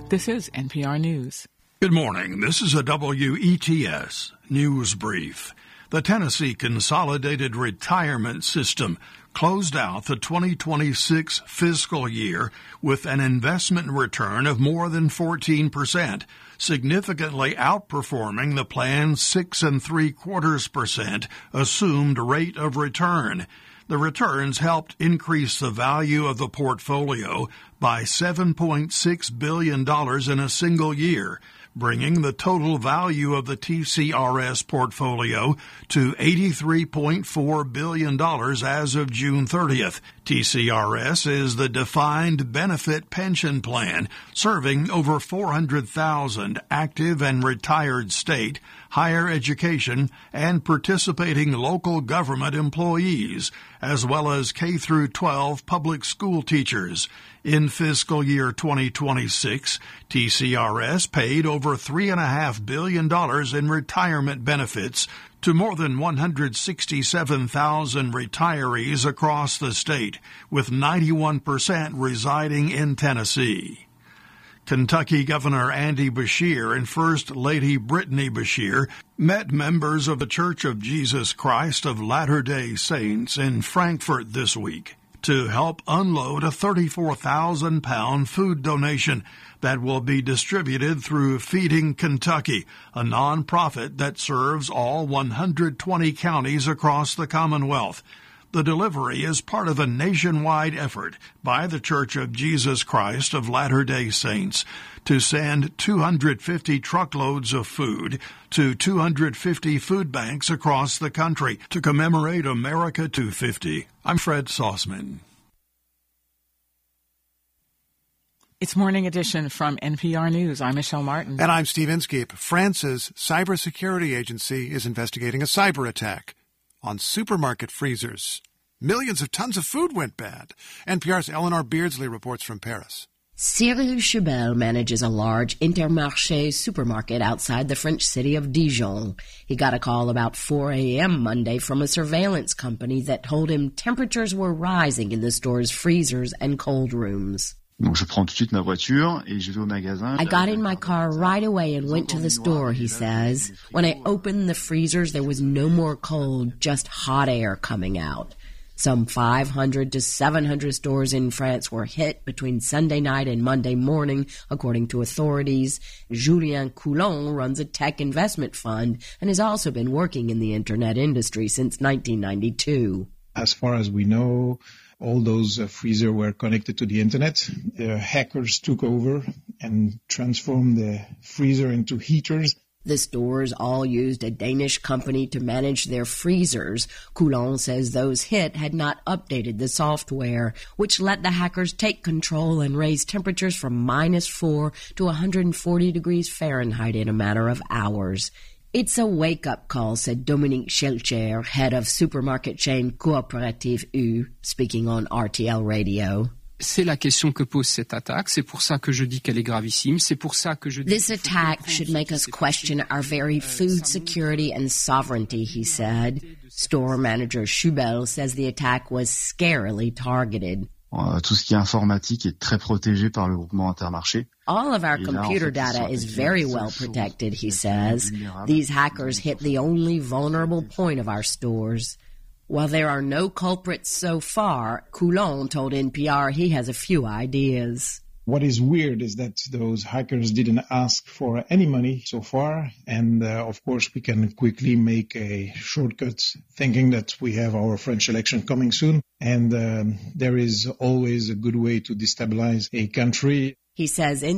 This is NPR News. Good morning. This is a WETS news brief. The Tennessee Consolidated Retirement System closed out the 2026 fiscal year with an investment return of more than 14%, significantly outperforming the plan's 6.75% assumed rate of return. The returns helped increase the value of the portfolio by $7.6 billion in a single year, bringing the total value of the TCRS portfolio to $83.4 billion as of June 30th. TCRS is the defined benefit pension plan serving over 400,000 active and retired state, higher education, and participating local government employees, as well as K-12 public school teachers. In fiscal year 2026, TCRS paid over $3.5 billion in retirement benefits to more than 167,000 retirees across the state, with 91% residing in Tennessee. Kentucky Governor Andy Beshear and First Lady Brittany Beshear met members of the Church of Jesus Christ of Latter-day Saints in Frankfort this week to help unload a 34,000-pound food donation that will be distributed through Feeding Kentucky, a nonprofit that serves all 120 counties across the Commonwealth. The delivery is part of a nationwide effort by the Church of Jesus Christ of Latter-day Saints to send 250 truckloads of food to 250 food banks across the country to commemorate America 250. I'm Fred Sauceman. It's Morning Edition from NPR News. I'm Michelle Martin. And I'm Steve Inskeep. France's cybersecurity agency is investigating a cyber attack on supermarket freezers. Millions of tons of food went bad. NPR's Eleanor Beardsley reports from Paris. Cyril Chubel manages a large Intermarché supermarket outside the French city of Dijon. He got a call about 4 a.m. Monday from a surveillance company that told him temperatures were rising in the store's freezers and cold rooms. I got in my car right away and went to the store, he says. When I opened the freezers, there was no more cold, just hot air coming out. Some 500 to 700 stores in France were hit between Sunday night and Monday morning, according to authorities. Julien Coulon runs a tech investment fund and has also been working in the internet industry since 1992. As far as we know, all those freezers were connected to the internet. The hackers took over and transformed the freezer into heaters. The stores all used a Danish company to manage their freezers. Coulon says those hit had not updated the software, which let the hackers take control and raise temperatures from -4 to 140 degrees Fahrenheit in a matter of hours. It's a wake-up call, said Dominique Schelcher, head of supermarket chain Coopérative U, speaking on RTL Radio. C'est la question que pose cette attaque. C'est pour ça que je dis qu'elle est gravissime. C'est pour ça que je dis. This attack should make us question our very food security and sovereignty, he said. Store manager Chubel says the attack was scarily targeted. Tout ce qui est informatique est très protégé par le groupement Intermarché. All of our computer data is very well protected, he says. These hackers hit the only vulnerable point of our stores. While there are no culprits so far, Coulon told NPR he has a few ideas. What is weird is that those hackers didn't ask for any money so far. And, of course, we can quickly make a shortcut thinking that we have our French election coming soon. And there is always a good way to destabilize a country. He says